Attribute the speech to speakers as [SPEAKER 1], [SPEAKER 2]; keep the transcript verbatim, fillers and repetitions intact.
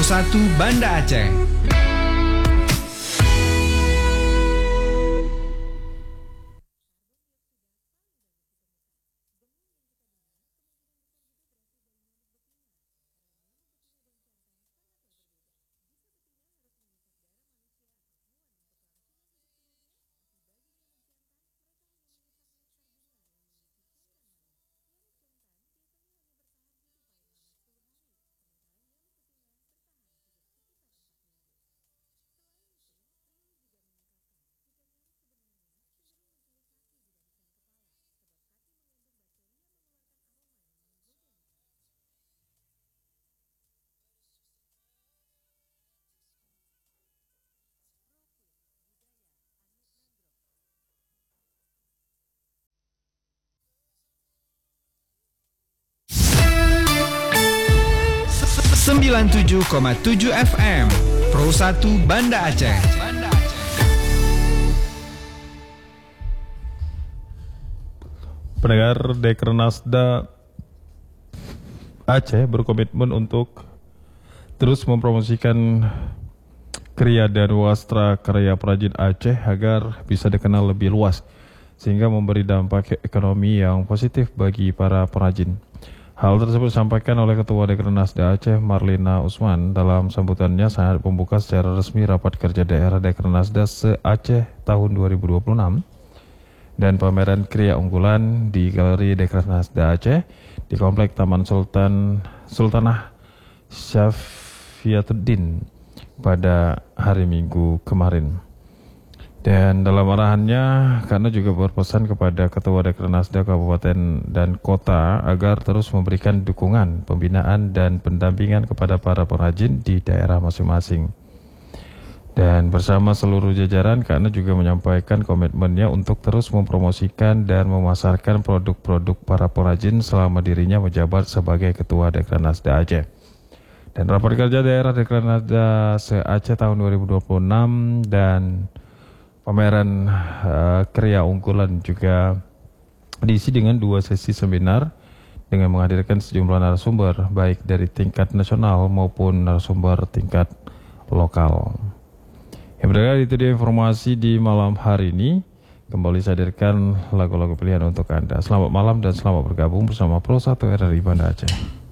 [SPEAKER 1] satu Banda Aceh. sembilan puluh tujuh koma tujuh F M Pro satu Banda Aceh.
[SPEAKER 2] Pendengar Dekranasda Aceh berkomitmen untuk terus mempromosikan kriya dan wastra karya perajin Aceh agar bisa dikenal lebih luas sehingga memberi dampak ekonomi yang positif bagi para perajin. Hal tersebut disampaikan oleh Ketua Dekranasda Aceh Marlina Usman dalam sambutannya saat pembuka secara resmi Rapat Kerja Daerah Dekranasda se-Aceh tahun dua ribu dua puluh enam dan pameran kriya unggulan di Galeri Dekranasda Aceh di Komplek Taman Sultan Sultanah Syafiatuddin pada hari Minggu kemarin. Dan dalam arahannya, karena juga berpesan kepada Ketua Dekranasda Kabupaten dan Kota agar terus memberikan dukungan, pembinaan, dan pendampingan kepada para perajin di daerah masing-masing. Dan bersama seluruh jajaran, karena juga menyampaikan komitmennya untuk terus mempromosikan dan memasarkan produk-produk para perajin selama dirinya menjabat sebagai Ketua Dekranasda Aceh. Dan Rapat Kerja Daerah Dekranasda se-Aceh tahun dua ribu dua puluh enam dan pameran uh, kriya unggulan juga diisi dengan dua sesi seminar dengan menghadirkan sejumlah narasumber baik dari tingkat nasional maupun narasumber tingkat lokal. Yang berada itu dia informasi di malam hari ini. Kembali saya hadirkan lagu-lagu pilihan untuk Anda. Selamat malam dan selamat bergabung bersama Pro satu R R I Banda Aceh.